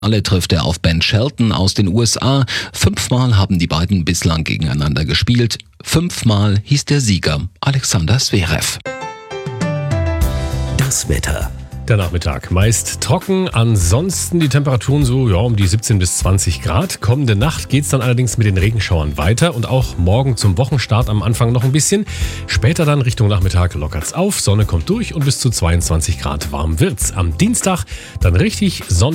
Alle trifft er auf Ben Shelton aus den USA. 5-mal haben die beiden bislang gegeneinander gespielt. 5-mal hieß der Sieger Alexander Zverev. Das Wetter. Der Nachmittag meist trocken, ansonsten die Temperaturen so um die 17 bis 20 Grad. Kommende Nacht geht's dann allerdings mit den Regenschauern weiter und auch morgen zum Wochenstart am Anfang noch ein bisschen. Später dann Richtung Nachmittag lockert's auf, Sonne kommt durch und bis zu 22 Grad warm wird's. Am Dienstag dann richtig sonnig.